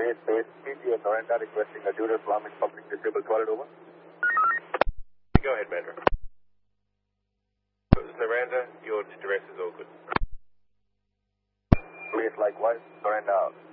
Space, PGA Noranda requesting a Judah Islamic Public Disabled Toilet, over. Go ahead, Mandra. Noranda, your address is all good. Please, likewise, Noranda out.